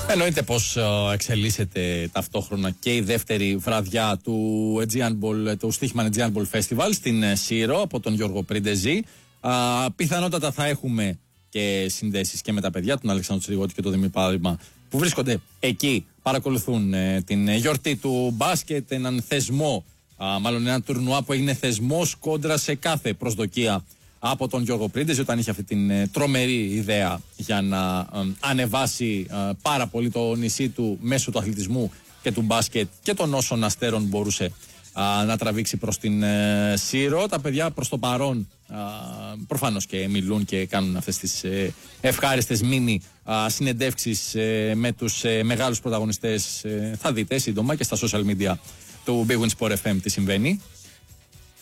Εννοείται πως εξελίσσεται ταυτόχρονα και η δεύτερη βραδιά του Στοίχημαν Aegean Ball Festival στην Σύρο από τον Γιώργο Πριντεζή. Πιθανότατα θα έχουμε και συνδέσεις και με τα παιδιά, τον Αλεξάνδρο Τσιριγώτη και τον Δημήτρη Πάδημα, που βρίσκονται εκεί, παρακολουθούν την γιορτή του μπάσκετ, έναν θεσμό, μάλλον ένα τουρνουά που έγινε θεσμός κόντρα σε κάθε προσδοκία από τον Γιώργο Πριντεζή, όταν είχε αυτή την τρομερή ιδέα για να ανεβάσει πάρα πολύ το νησί του μέσω του αθλητισμού και του μπάσκετ και των όσων αστέρων μπορούσε να τραβήξει προς την Σύρο. Τα παιδιά προς το παρόν προφανώς και μιλούν και κάνουν αυτές τις ευχάριστες μίνι συνεντεύξεις με τους μεγάλους πρωταγωνιστές. Θα δείτε σύντομα και στα social media του Big Win Sport FM τι συμβαίνει.